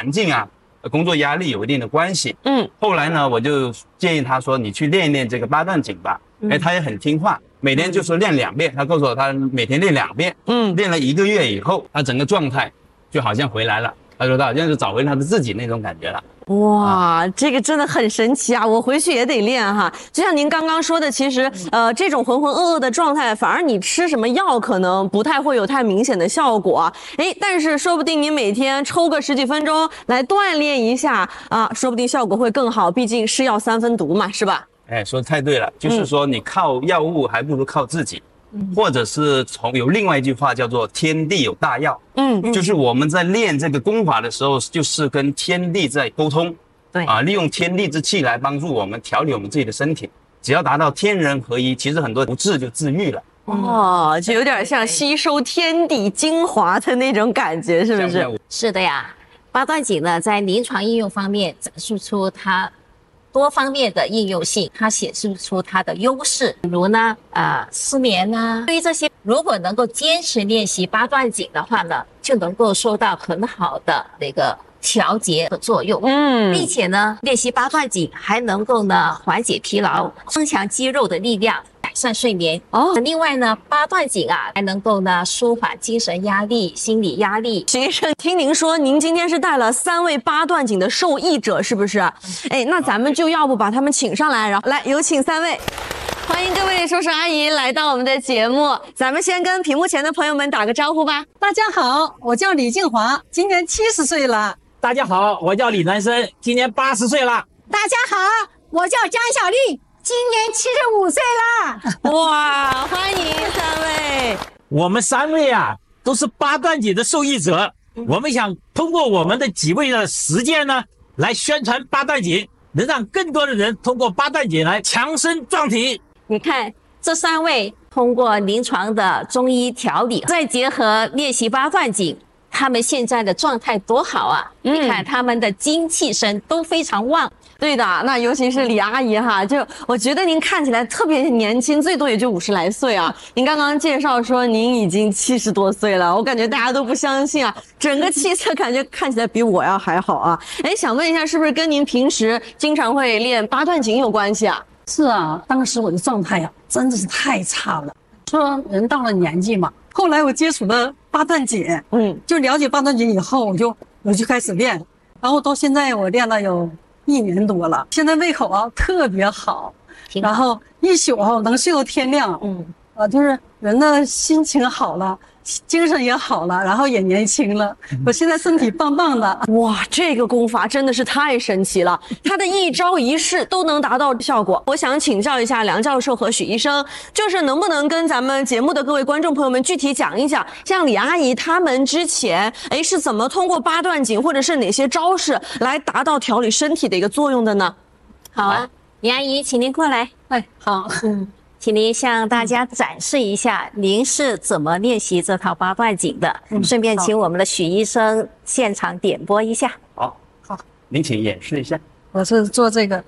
环境啊、工作压力有一定的关系。后来呢，我就建议他说，你去练一练这个八段锦吧。他也很听话，每天就说练2遍。他告诉我，他每天练2遍。练了1个月以后，他整个状态就好像回来了。他说他好像是找回他的自己那种感觉了。 哇，这个真的很神奇啊！我回去也得练哈。就像您刚刚说的，其实这种浑浑噩噩的状态，反而你吃什么药可能不太会有太明显的效果。但是说不定你每天抽个10几分钟来锻炼一下啊，说不定效果会更好。毕竟是药3分毒嘛，是吧？ 说得太对了，就是说你靠药物还不如靠自己。或者是有另外一句话叫做天地有大药。就是我们在练这个功法的时候，就是跟天地在沟通。 对利用天地之气来帮助我们调理我们自己的身体。只要达到天人合一，其实很多不治就治愈了。 就有点像吸收天地精华的那种感觉，是不是？ 是的呀，八段锦呢，在临床应用方面展示出它多方面的应用性，它显示出它的优势，比如呢，失眠啊，对于这些，如果能够坚持练习八段锦的话呢，就能够收到很好的那个调节的作用。并且呢，练习八段锦还能够呢缓解疲劳，增强肌肉的力量，改善睡眠。另外呢，八段锦啊还能够呢舒缓精神压力、心理压力。 徐医生，听您说您今天是带了3位八段锦的受益者，是不是？那咱们就要不把他们请上来，然后来有请3位。欢迎各位叔叔阿姨来到我们的节目，咱们先跟屏幕前的朋友们打个招呼吧。 大家好，我叫李静华，今年70岁了。 大家好，我叫李南生，今年80岁了。 大家好，我叫江小丽，今年75岁了。 哇，欢迎3位。 我们3位啊，都是八段锦的受益者。我们想通过我们的几位的实践呢，来宣传八段锦，能让更多的人通过八段锦来强身壮体。 你看这3位通过临床的中医调理，再结合练习八段锦，他们现在的状态多好啊！你看他们的精气神都非常旺。 对的，那尤其是李阿姨哈，就我觉得您看起来特别年轻，最多也就50来岁啊。您刚刚介绍说您已经70多岁了，我感觉大家都不相信啊，整个气色感觉看起来比我要还好啊。想问一下，是不是跟您平时经常会练八段锦有关系啊？ 是啊，当时我的状态啊真的是太差了。说人到了年纪嘛，后来我接触了八段锦，就了解八段锦以后，我就开始练，然后到现在我练了有1年多了，现在胃口啊特别好，然后一宿能睡到天亮。就是人的心情好了，精神也好了，然后也年轻了。我现在身体棒棒的。 哇，这个功法真的是太神奇了，它的一招一式都能达到效果。我想请教一下梁教授和许医生，就是能不能跟咱们节目的各位观众朋友们具体讲一讲，像李阿姨他们之前是怎么通过八段锦或者是哪些招式来达到调理身体的一个作用的呢？ 好啊，李阿姨，请您过来。 好。 请您向大家展示一下您是怎么练习这套八段锦的，顺便请我们的许医生现场点播一下。 好，您请演示一下。 我是做这个。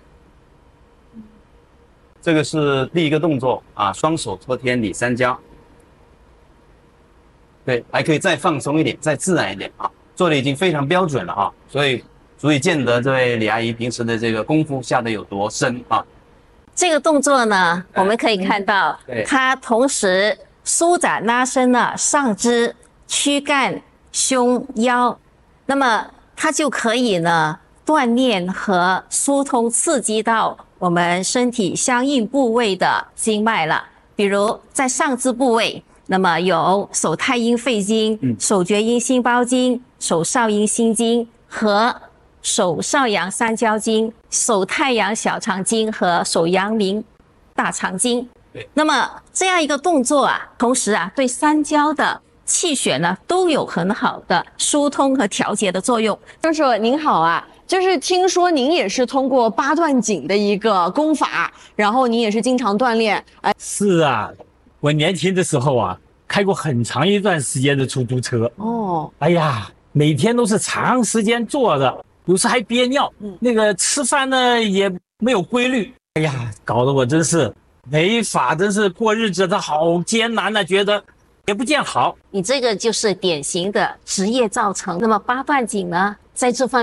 这个是第一个动作啊，双手托天理3交。对，还可以再放松一点，再自然一点啊，做的已经非常标准了啊，所以足以见得这位李阿姨平时的这个功夫下得有多深啊。 这个动作呢，我们可以看到，它同时舒展拉伸了上肢、躯干、胸、腰，那么它就可以呢锻炼和疏通刺激到我们身体相应部位的经脉了。比如在上肢部位，那么有手太阴肺经、手厥阴心包经、手少阴心经和手少阳三焦经、手太阳小肠经和手阳明大肠经。那么这样一个动作啊，同时啊对三焦的气血呢都有很好的疏通和调节的作用。 教授您好啊，就是听说您也是通过八段锦的一个功法，然后您也是经常锻炼。 是啊，我年轻的时候啊开过很长一段时间的出租车。哎呀，每天都是长时间坐着，有时还憋尿，那个吃饭呢也没有规律，哎呀，搞得我真是没法，真是过日子的好艰难呢，觉得也不见好。 你这个就是典型的职业造成。那么八段锦呢，在这方面